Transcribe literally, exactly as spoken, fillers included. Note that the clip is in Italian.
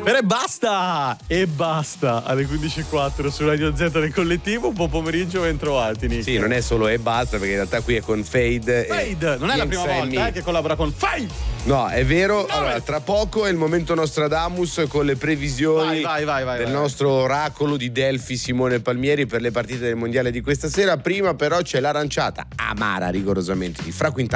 Per e basta! E basta alle quindici e quattro su Radio Z del collettivo. Buon pomeriggio, ben trovati, Nick. Sì, non è solo e basta, perché in realtà qui è con Fade. Fade, non è la prima volta eh, che collabora con Fade. No, è vero. No, allora, è... tra poco è il momento Nostradamus con le previsioni vai, vai, vai, del vai, nostro oracolo di Delfi Simone Palmieri per le partite del mondiale di questa sera. Prima però c'è l'aranciata amara rigorosamente di Fra Quintana.